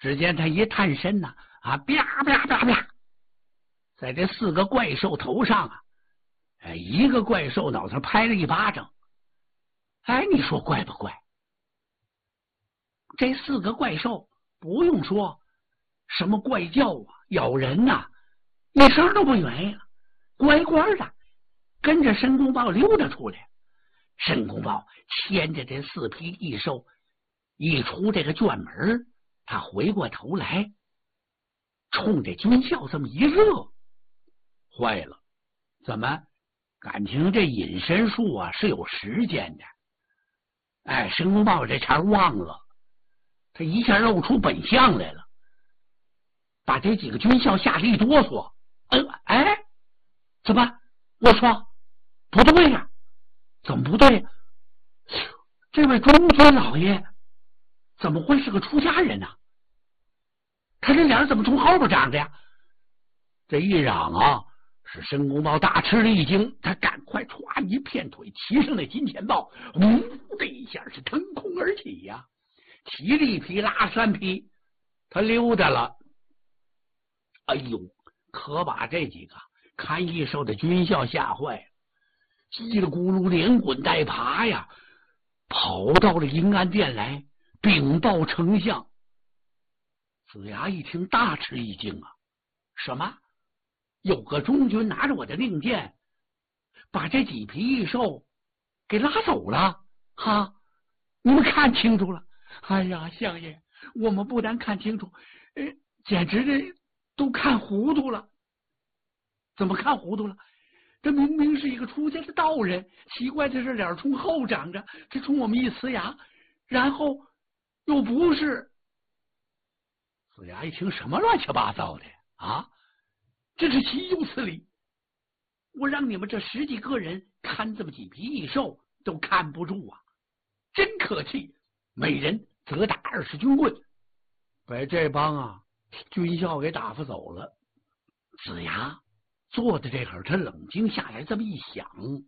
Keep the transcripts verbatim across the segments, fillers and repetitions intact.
只见他一探身呐、啊，啊，啪啪啪啪，在这四个怪兽头上啊，哎，一个怪兽脑袋拍了一巴掌。哎，你说怪不怪？这四个怪兽不用说什么怪叫啊、咬人呐、啊，一声都不原呀，乖乖的跟着申公豹溜达出来。申公豹牵着这四匹异兽一出这个圈门，他回过头来冲着军校这么一热，坏了，怎么感情这隐身术啊是有时间的？哎，申公豹这茬忘了，他一下露出本相来了，把这几个军校吓得一哆嗦。呃，哎，怎么？我说不对呀、啊，怎么不对？这位中军老爷怎么会是个出家人呢、啊？他这脸怎么从后边长的呀？这一嚷啊，使申公豹大吃了一惊，他赶快歘一片腿，骑上那金钱豹，呜的一下是腾空而起呀、啊，骑了一匹拉三匹，他溜达了。哎呦，可把这几个看异兽的军校吓坏了，叽里咕噜连滚带爬呀，跑到了银安殿来禀报丞相。子牙一听大吃一惊啊，什么？有个中军拿着我的令箭，把这几匹异兽给拉走了？哈，你们看清楚了？哎呀，相爷，我们不但看清楚，呃，简直这都看糊涂了。怎么看糊涂了？这明明是一个出家的道人，奇怪的是脸冲后长着，这冲我们一呲牙，然后又不是。子牙一听什么乱七八糟的啊，这是岂有此理！我让你们这十几个人看这么几匹异兽都看不住啊，真可气！每人责打二十军棍，把这帮啊军校给打发走了。子牙坐在这会儿，他冷静下来，这么一想，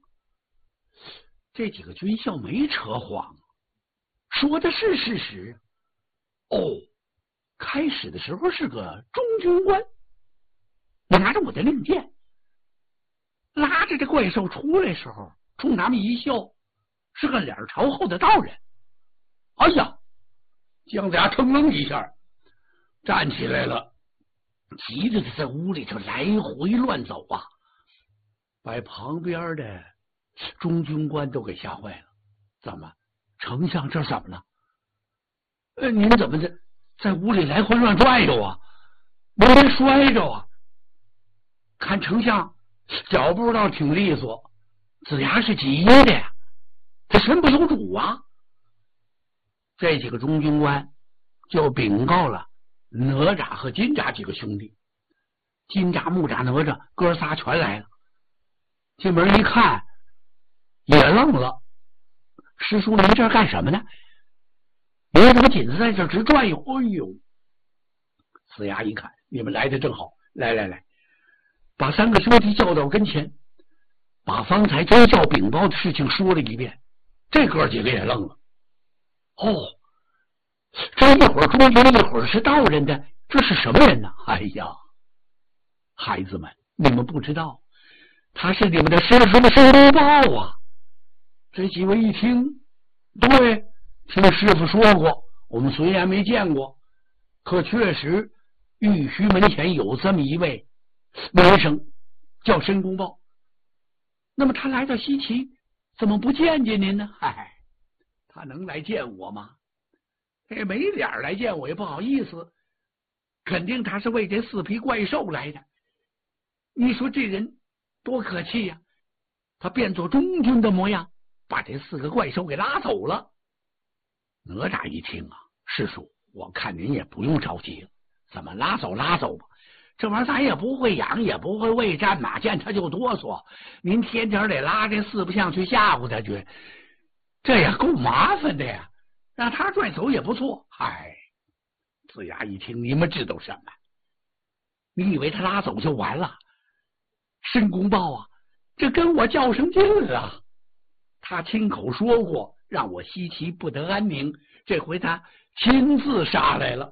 这几个军校没扯谎，说的是事实。哦，开始的时候是个中军官，拿着我的令箭，拉着这怪兽出来时候，冲他们一笑，是个脸朝后的道人。哎呀，姜子牙腾楞一下站起来了，急着在屋里头来回乱走啊，把旁边的中军官都给吓坏了。怎么，丞相这怎么了？呃，您怎么在在屋里来回乱转悠啊？没人摔着啊？看丞相脚步倒挺利索，子牙是急的呀，他身不由主啊。这几个中军官就禀告了哪吒和金吒几个兄弟，金吒、木吒、哪吒哥仨全来了。进门一看，也愣了：“师叔，您这干什么呢？您怎么紧在这直转悠？”哎呦！子牙一看，你们来的正好，来来来，把三个兄弟叫到跟前，把方才军校禀报的事情说了一遍。这哥几个也愣了。哦，这一会儿中军，一会儿是道人的，这是什么人呢？哎呀，孩子们，你们不知道，他是你们的师傅的申公豹啊！这几位一听，对，听师傅说过，我们虽然没见过，可确实玉虚门前有这么一位门生，叫申公豹。那么他来到西岐，怎么不见见您呢？嗨，他能来见我吗？这没脸来见我也不好意思，肯定他是为这四匹怪兽来的。你说这人多可气呀、啊！他变作中军的模样，把这四个怪兽给拉走了。哪吒一听啊，师叔，我看您也不用着急了，怎么拉走拉走吧，这玩意儿咱也不会养，也不会喂，战马见他就哆嗦，您天天得拉这四不像去吓唬他去，这也够麻烦的呀，让他拽走也不错。嗨，子牙一听，你们知道什么？你以为他拉走就完了？申公豹啊，这跟我较上劲了，他亲口说过让我西岐不得安宁，这回他亲自杀来了。